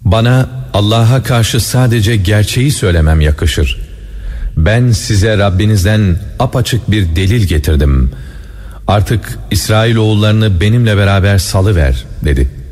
Bana Allah'a karşı sadece gerçeği söylemem yakışır. Ben size Rabbinizden apaçık bir delil getirdim. Artık İsrailoğullarını benimle beraber salıver dedi.